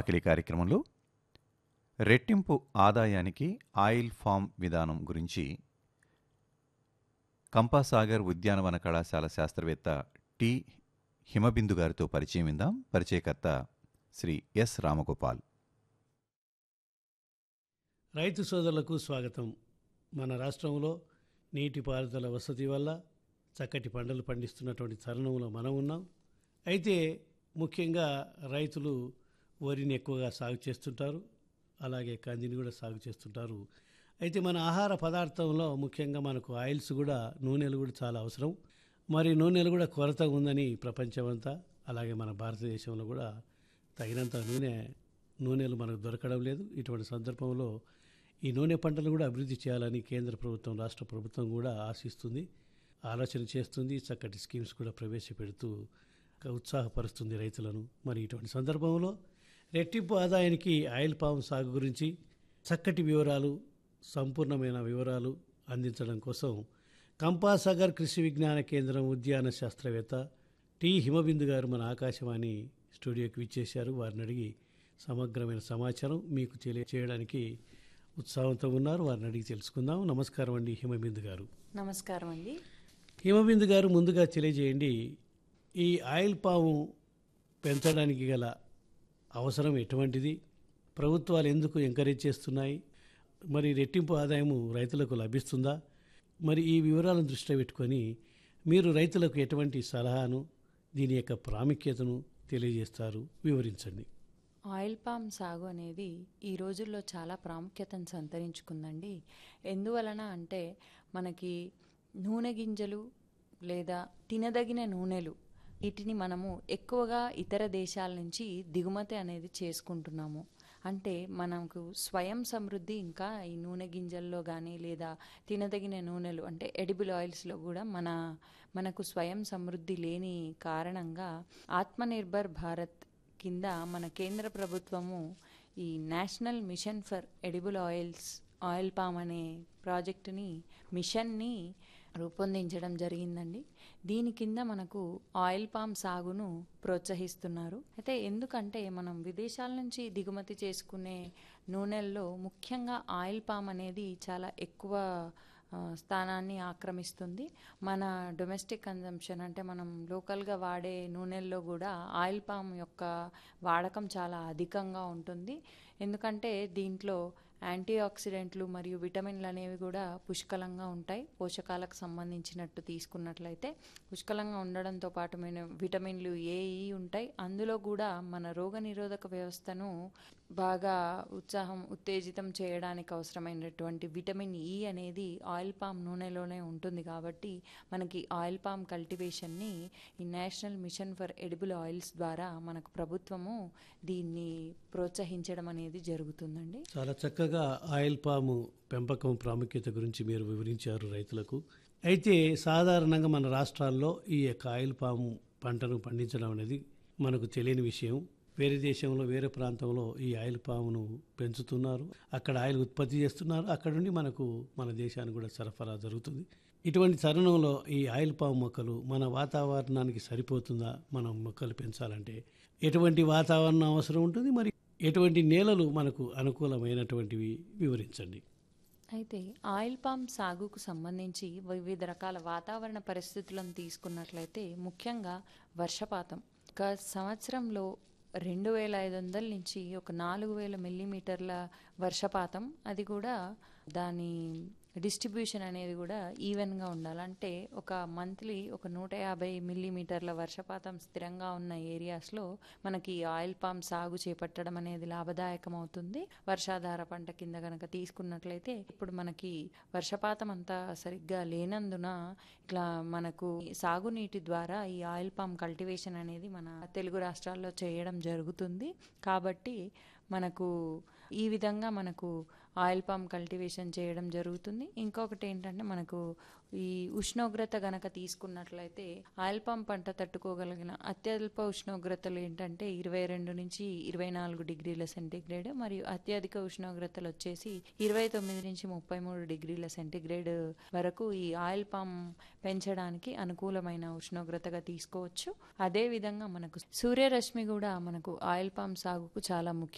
వాకిలి కార్యక్రమంలో రెట్టింపు ఆదాయానికి ఆయిల్ ఫామ్ విధానం గురించి కంపాసాగర్ ఉద్యానవన కళాశాల శాస్త్రవేత్త టి హిమబిందు గారితో పరిచయం విందాం. పరిచయకర్త శ్రీ ఎస్ రామగోపాల్. రైతు సోదరులకు స్వాగతం. మన రాష్ట్రంలో నీటిపారుదల వసతి వల్ల చక్కటి పంటలు పండిస్తున్నటువంటి తరుణంలో మనం ఉన్నాం. అయితే ముఖ్యంగా రైతులు వరిని ఎక్కువగా సాగు చేస్తుంటారు, అలాగే కందిని కూడా సాగు చేస్తుంటారు. అయితే మన ఆహార పదార్థంలో ముఖ్యంగా మనకు ఆయిల్స్ కూడా, నూనెలు కూడా చాలా అవసరం. మరి నూనెలు కూడా కొరత ఉందని ప్రపంచమంతా, అలాగే మన భారతదేశంలో కూడా తగినంత నూనెలు మనకు దొరకడం లేదు. ఇటువంటి సందర్భంలో ఈ నూనె పంటలు కూడా అభివృద్ధి చేయాలని కేంద్ర ప్రభుత్వం, రాష్ట్ర ప్రభుత్వం కూడా ఆశిస్తుంది, ఆలోచన చేస్తుంది. చక్కటి స్కీమ్స్ కూడా ప్రవేశపెడుతూ ఉత్సాహపరుస్తుంది రైతులను. మరి ఇటువంటి సందర్భంలో రెట్టింపు ఆదాయానికి ఆయిల్ పామ్ సాగు గురించి చక్కటి వివరాలు, సంపూర్ణమైన వివరాలు అందించడం కోసం కంపాసాగర్ కృషి విజ్ఞాన కేంద్రం ఉద్యాన శాస్త్రవేత్త టి హిమబిందు గారు మన ఆకాశవాణి స్టూడియోకి విచ్చేశారు. వారిని అడిగి సమగ్రమైన సమాచారం మీకు తెలియచేయడానికి ఉత్సాహంతో ఉన్నారు. వారిని అడిగి తెలుసుకుందాం. నమస్కారం అండి హిమబిందు గారు. నమస్కారం అండి. హిమబిందు గారు, ముందుగా తెలియజేయండి, ఈ ఆయిల్ పాము పెంచడానికి గల అవసరం ఎటువంటిది? ప్రభుత్వాలు ఎందుకు ఎంకరేజ్ చేస్తున్నాయి? మరి రెట్టింపు ఆదాయము రైతులకు లభిస్తుందా? మరి ఈ వివరాలను దృష్టిలో పెట్టుకొని మీరు రైతులకు ఎటువంటి సలహాను, దీని యొక్క ప్రాముఖ్యతను తెలియజేస్తారు? వివరించండి. ఆయిల్ పామ్ సాగు అనేది ఈ రోజుల్లో చాలా ప్రాముఖ్యతను సంతరించుకుందండి. ఎందువలన అంటే మనకి నూనె గింజలు లేదా తినదగిన నూనెలు, వీటిని మనము ఎక్కువగా ఇతర దేశాల నుంచి దిగుమతి అనేది చేసుకుంటున్నాము. అంటే మనకు స్వయం సమృద్ధి ఇంకా ఈ నూనె గింజల్లో కానీ లేదా తినదగిన నూనెలు అంటే ఎడిబుల్ ఆయిల్స్లో కూడా మనకు స్వయం సమృద్ధి లేని కారణంగా ఆత్మనిర్భర్ భారత్ కింద మన కేంద్ర ప్రభుత్వము ఈ national mission for edible oil palm అనే మిషన్ని రూపొందించడం జరిగిందండి. దీని కింద మనకు ఆయిల్ పామ్ సాగును ప్రోత్సహిస్తున్నారు. అయితే ఎందుకంటే మనం విదేశాల నుంచి దిగుమతి చేసుకునే నూనెల్లో ముఖ్యంగా ఆయిల్ పామ్ అనేది చాలా ఎక్కువ స్థానాన్ని ఆక్రమిస్తుంది. మన డొమెస్టిక్ కన్జంప్షన్ అంటే మనం లోకల్గా వాడే నూనెల్లో కూడా ఆయిల్ పామ్ యొక్క వాడకం చాలా అధికంగా ఉంటుంది. ఎందుకంటే దీంట్లో యాంటీ ఆక్సిడెంట్లు మరియు విటమిన్లు అనేవి కూడా పుష్కలంగా ఉంటాయి. పోషకాలకు సంబంధించినట్టు తీసుకున్నట్లయితే పుష్కలంగా ఉండడంతో పాటు విటమిన్లు ఏ, ఈ ఉంటాయి. అందులో కూడా మన రోగనిరోధక వ్యవస్థను బాగా ఉత్తేజితం చేయడానికి అవసరమైనటువంటి విటమిన్ ఈ అనేది ఆయిల్ పామ్ నూనెలోనే ఉంటుంది. కాబట్టి మనకి ఆయిల్ పామ్ కల్టివేషన్ని ఈ national mission for edible oils ద్వారా మనకు ప్రభుత్వము దీన్ని ప్రోత్సహించడం అనేది జరుగుతుందండి. చాలా చక్కగా ఆయిల్ పాము పెంపకం ప్రాముఖ్యత గురించి మీరు వివరించారు రైతులకు. అయితే సాధారణంగా మన రాష్ట్రాల్లో ఈ యొక్క ఆయిల్ పాము పంటను పండించడం అనేది మనకు తెలియని విషయం. వేరే దేశంలో, వేరే ప్రాంతంలో ఈ ఆయిల్ పామును పెంచుతున్నారు, అక్కడ ఆయిల్ ఉత్పత్తి చేస్తున్నారు, అక్కడ నుండి మన దేశానికి కూడా సరఫరా జరుగుతుంది. ఇటువంటి తరుణంలో ఈ ఆయిల్ పాము మొక్కలు మన వాతావరణానికి సరిపోతుందా? మనం మొక్కలు పెంచాలంటే ఎటువంటి వాతావరణం అవసరం ఉంటుంది? మరి ఎటువంటి నేలలు మనకు అనుకూలమైనటువంటివి? వివరించండి. అయితే ఆయిల్ పామ్ సాగుకు సంబంధించి వివిధ రకాల వాతావరణ పరిస్థితులను తీసుకున్నట్లయితే ముఖ్యంగా వర్షపాతం. ఒక సంవత్సరంలో 2500 నుంచి ఒక 4000 మిల్లీమీటర్ల వర్షపాతం, అది కూడా దాని డిస్ట్రిబ్యూషన్ అనేది కూడా ఈవెన్గా ఉండాలి. అంటే ఒక మంత్లీ ఒక 150 మిల్లీమీటర్ల వర్షపాతం స్థిరంగా ఉన్న ఏరియాస్లో మనకి ఆయిల్ పామ్ సాగు చేపట్టడం అనేది లాభదాయకం అవుతుంది. వర్షాధార పంట కింద కనుక తీసుకున్నట్లయితే ఇప్పుడు మనకి వర్షపాతం అంతా సరిగ్గా లేనందున ఇట్లా మనకు సాగునీటి ద్వారా ఈ ఆయిల్ పామ్ కల్టివేషన్ అనేది మన తెలుగు రాష్ట్రాల్లో చేయడం జరుగుతుంది. కాబట్టి మనకు ఈ విధంగా మనకు ఆయిల్ పామ్ కల్టివేషన్ చేయడం జరుగుతుంది. ఇంకొకటి ఏంటంటే మనకు ఈ ఉష్ణోగ్రత గనక తీసుకున్నట్లయితే ఆయిల్ పామ్ పంట తట్టుకోగలిగిన అత్యల్ప ఉష్ణోగ్రతలు ఏంటంటే 22 నుంచి 24 డిగ్రీల సెంటీగ్రేడ్, మరియు అత్యధిక ఉష్ణోగ్రతలు వచ్చేసి 29 నుంచి 33 డిగ్రీల సెంటీగ్రేడ్ వరకు ఈ ఆయిల్ పామ్ పెంచడానికి అనుకూలమైన ఉష్ణోగ్రతగా తీసుకోవచ్చు. అదేవిధంగా మనకు సూర్యరశ్మి కూడా మనకు ఆయిల్ పామ్ సాగుకు చాలా ముఖ్యం.